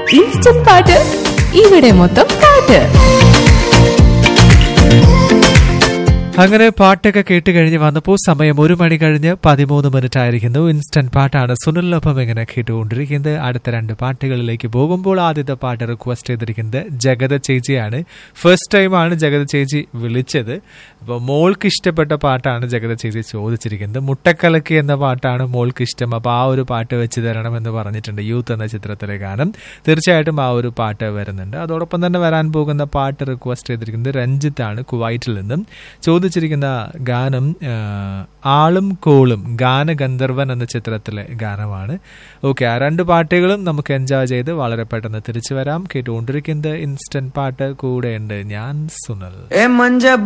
Instant പാട്ട് ഇവിടെ മൊത്തം പാട്ട്. അങ്ങനെ പാട്ടൊക്കെ കേട്ട് കഴിഞ്ഞ് വന്നപ്പോൾ സമയം 1 മണി കഴിഞ്ഞ് 13 ആയിരിക്കുന്നു. ഇൻസ്റ്റന്റ് പാട്ടാണ് സുനിലിനൊപ്പം ഇങ്ങനെ കേട്ടുകൊണ്ടിരിക്കുന്നത്. അടുത്ത 2 പാട്ടുകളിലേക്ക് പോകുമ്പോൾ ആദ്യത്തെ പാട്ട് റിക്വസ്റ്റ് ചെയ്തിരിക്കുന്നത് ജഗത ചേച്ചിയാണ്. ഫസ്റ്റ് ടൈമാണ് ജഗത ചേച്ചി വിളിച്ചത്. അപ്പോൾ മോൾക്ക് ഇഷ്ടപ്പെട്ട പാട്ടാണ് ജഗത ചേച്ചി ചോദിച്ചിരിക്കുന്നത്. മുട്ടക്കലക്കി എന്ന പാട്ടാണ് മോൾക്ക് ഇഷ്ടം. അപ്പോൾ ആ ഒരു പാട്ട് വെച്ച് തരണം എന്ന് പറഞ്ഞിട്ടുണ്ട്. യൂത്ത് എന്ന ചിത്രത്തിലെ ഗാനം. തീർച്ചയായിട്ടും ആ ഒരു പാട്ട് വരുന്നുണ്ട്. അതോടൊപ്പം തന്നെ വരാൻ പോകുന്ന പാട്ട് റിക്വസ്റ്റ് ചെയ്തിരിക്കുന്നത് രഞ്ജിത്താണ് കുവൈറ്റിൽ നിന്നും. ചോദിച്ചിരിക്കുന്ന ഗാനം ആളും കോളും ഗാനഗന്ധർവൻ എന്ന ചിത്രത്തിലെ ഗാനമാണ്. ഓക്കെ, ആ 2 പാട്ടുകളും നമുക്ക് എൻജോയ് ചെയ്ത് വളരെ പെട്ടെന്ന് തിരിച്ചു വരാം. കേട്ടുകൊണ്ടിരിക്കുന്നത് ഇൻസ്റ്റന്റ് പാട്ട്. കൂടെയുണ്ട് ഞാൻ സുനൽ.